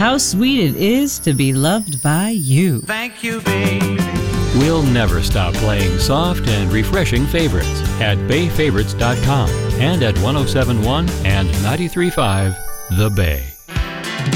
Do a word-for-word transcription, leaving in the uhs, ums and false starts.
How sweet it is to be loved by you. Thank you, baby. We'll never stop playing soft and refreshing favorites at bay favorites dot com and at one oh seven point one and ninety-three point five The Bay.